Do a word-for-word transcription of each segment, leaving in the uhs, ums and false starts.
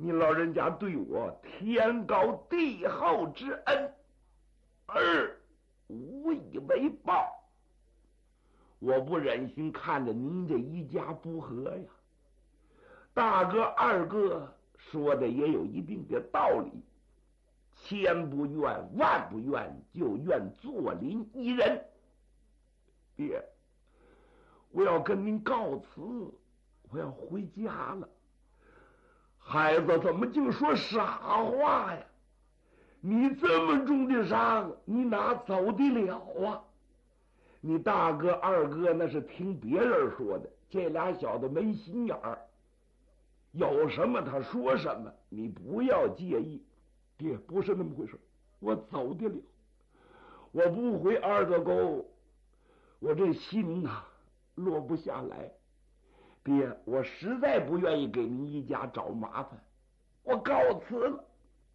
你老人家对我天高地厚之恩，儿无以为报。我不忍心看着您这一家不和呀。大哥二哥说的也有一定的道理，千不愿万不愿，就愿做邻一人。爹，我要跟您告辞，我要回家了。孩子怎么就说傻话呀？你这么重的伤，你哪走得了啊？你大哥二哥那是听别人说的，这俩小子没心眼儿，有什么他说什么，你不要介意。爹，不是那么回事，我走得了。我不回二子沟，我这心呐落不下来。爹，我实在不愿意给您一家找麻烦，我告辞了。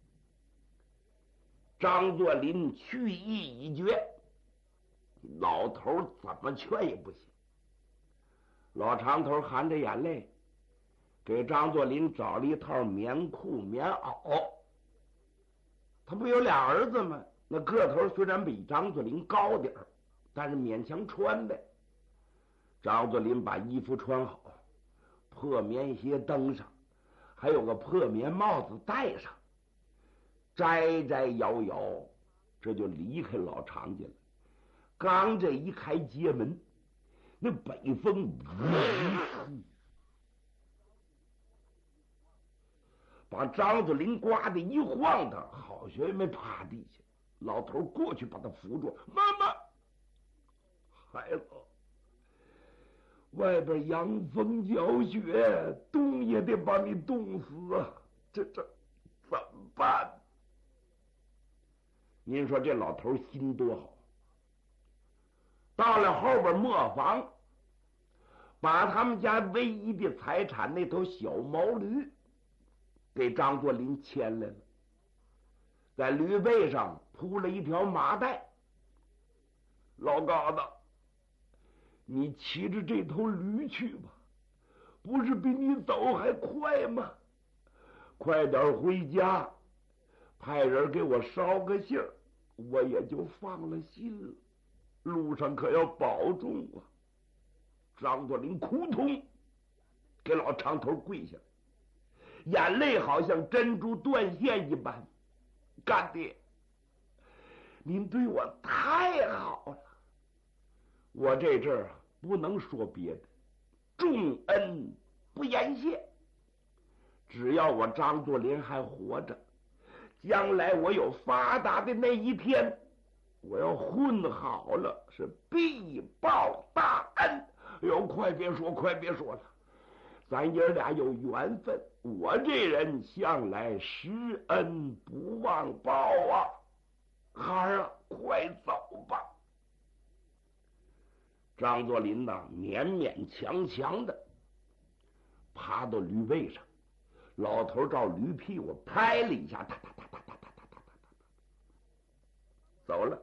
张作霖去意已决，老头怎么劝也不行。老长头含着眼泪给张作霖找了一套棉裤棉袄。他不有俩儿子吗？那个头虽然比张作霖高点儿，但是勉强穿呗。张作霖把衣服穿好，破棉鞋登上，还有个破棉帽子戴上，摘摘摇摇，这就离开老常家了。刚这一开街门，那北风把张作霖刮得一晃他，好学没趴地下。老头过去把他扶住，妈妈，孩子，外边阳风搅雪，冻也得把你冻死啊！这这怎么办？您说这老头心多好，到了后边磨坊，把他们家唯一的财产那头小毛驴给张作霖牵来了，在驴背上铺了一条麻袋。老疙瘩，你骑着这头驴去吧，不是比你走还快吗？快点回家，派人给我捎个信儿，我也就放了心了。路上可要保重啊！张作霖扑通给老长头跪下来，眼泪好像珍珠断线一般。干爹，您对我太好了，我这阵儿啊不能说别的，重恩不言谢。只要我张作霖还活着，将来我有发达的那一天，我要混好了，是必报大恩。哎呦，快别说，快别说了，咱爷俩有缘分，我这人向来施恩不忘报啊！孩儿啊，快走吧。张作霖呐，勉勉强强的爬到驴背上，老头照驴屁股拍了一下，哒哒哒哒哒哒哒哒哒哒，走了。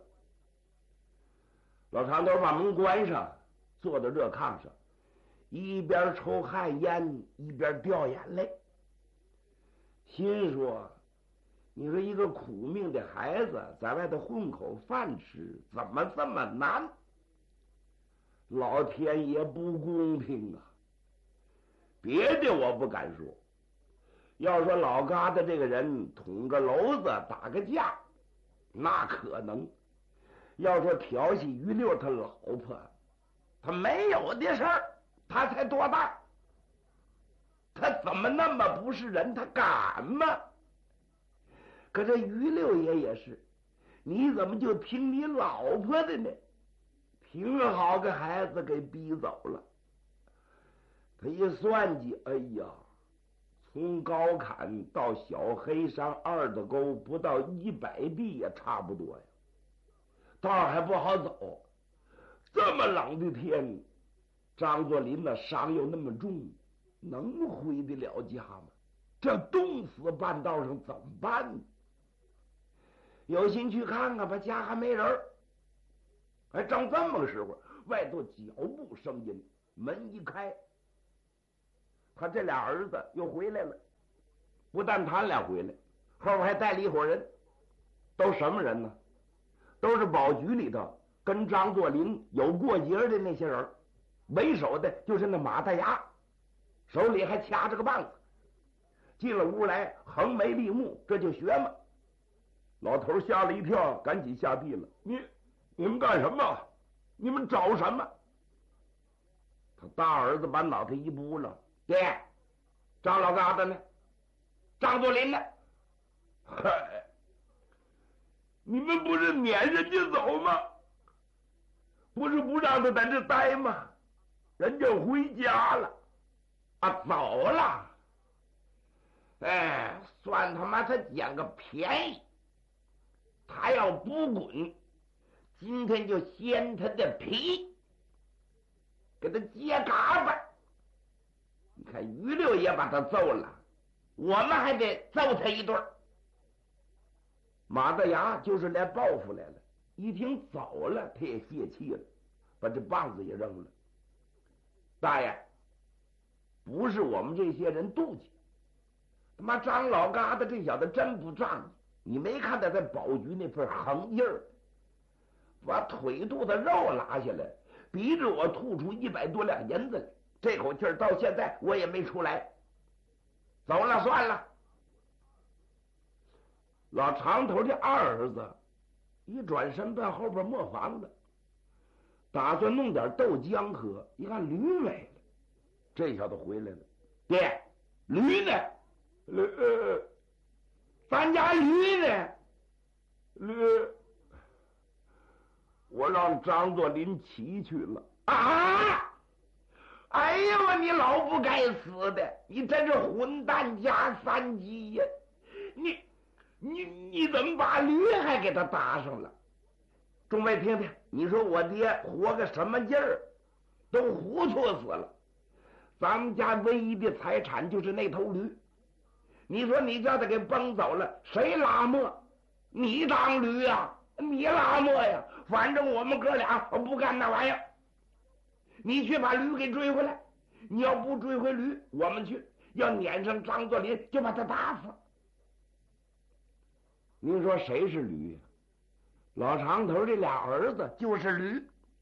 老长头把门关上，坐到热炕上，一边抽旱烟一边掉眼泪，心说：你说一个苦命的孩子在外头混口饭吃，怎么这么难？老天爷不公平啊！别的我不敢说，要说老疙瘩这个人捅个娄子打个架，那可能；要说调戏于六他老婆，他没有的事儿。他才多大，他怎么那么不是人？他敢吗？可这于六爷也是，你怎么就听你老婆的呢？挺好个孩子给逼走了。他一算计，哎呀，从高坎到小黑山二子沟不到一百里也差不多呀，道还不好走。这么冷的天，张作霖的伤又那么重，能回得了家吗？这冻死半道上怎么办呢？有心去看看吧，家还没人。哎，正这么个时候，外头脚步声音，门一开，他这俩儿子又回来了。 不但他俩回来，后边还带了一伙人，都什么人呢？都是保局里头跟张作霖有过节的那些人，为首的就是那马大牙，手里还掐着个棒子。进了屋来，横眉立目，这就学嘛。老头吓了一跳，赶紧下地了。你你们干什么？你们找什么？他大儿子把脑袋一扑棱，爹，张老疙瘩呢？张作霖呢？嗨，你们不是撵人家走吗？不是不让他在这待吗？人家回家了，啊，走了。哎，算他妈他捡个便宜。他要不滚，今天就掀他的皮，给他揭嘎巴。你看于六爷把他揍了，我们还得揍他一顿。马大牙就是来报复来了，一听走了，他也泄气了，把这棒子也扔了。大爷，不是我们这些人妒忌，他妈张老疙瘩这小子真不仗义。你没看他在保局那份横劲儿，把腿肚子肉拉下来，逼着我吐出一百多两银子来，这口气儿到现在我也没出来。走了算了。老长头的二儿子一转身奔后边磨房子，打算弄点豆浆喝，一看驴没了，这小子回来了。爹，驴呢？呃。咱家驴呢？驴，我让张作霖骑去了啊！哎呀，你老不该死的，你真是混蛋加三级呀！你你你怎么把驴还给他搭上了？众位听听，你说我爹活个什么劲儿？都糊涂死了。咱们家唯一的财产就是那头驴。你说你叫他给崩走了，谁拉磨？你当驴呀？你拉磨呀？反正我们哥俩不干那玩意儿。你去把驴给追回来，你要不追回驴，我们去，要撵上张作霖就把他打死。您说谁是驴呀？老长头这俩儿子就是驴，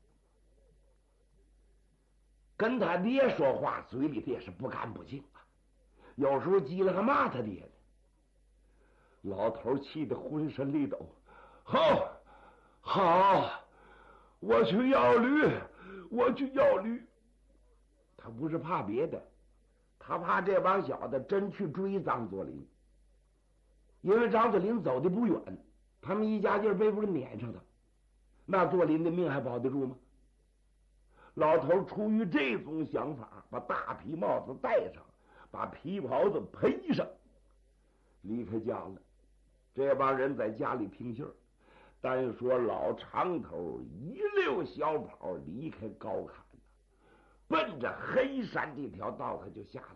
跟他爹说话，嘴里他也是不干不净啊。有时候急了还骂他爹呢。老头气得浑身力抖，好，好，我去要驴，我去要驴。他不是怕别的，他怕这帮小子真去追张作霖，因为张作霖走的不远，他们一家劲儿背不是撵上他，那作霖的命还保得住吗？老头出于这种想法，把大皮帽子戴上，把皮袍子披上，离开家了。这帮人在家里听信儿，单说老长头一溜小跑离开高坎，奔着黑山这条道他就下来了。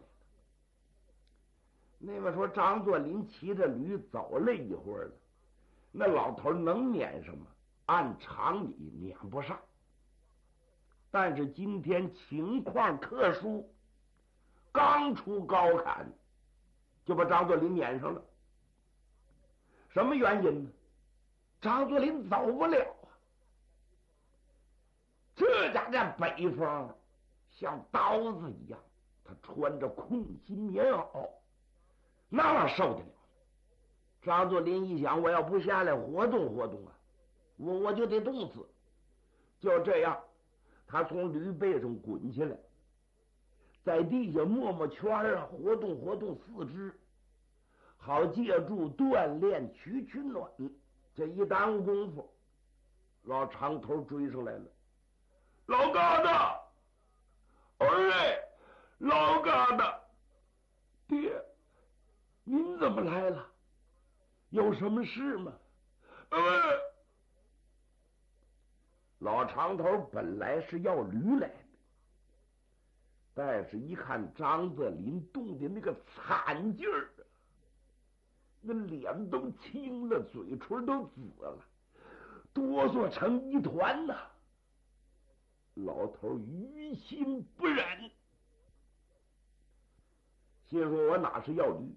那么说张作霖骑着驴走了一会儿了，那老头能撵上吗？按常理撵不上。但是今天情况特殊，刚出高坎就把张作霖撵上了。什么原因呢？张作霖走不了啊！这家这北风像刀子一样，他穿着空心棉袄，那哪受得了？张作霖一想，我要不下来活动活动啊，我我就得冻死。就这样，他从驴背上滚下来，在地下磨磨圈啊，活动活动四肢，好借助锻炼取取暖。这一耽误功夫，老长头追上来了。老疙瘩，儿哎，老疙瘩，爹，您怎么来了？有什么事吗？呃，老长头本来是要驴来的，但是一看张作霖冻的那个惨劲儿，那脸都青了，嘴唇都紫了，哆嗦成一团呐、啊。老头于心不忍，心说我哪是要驴，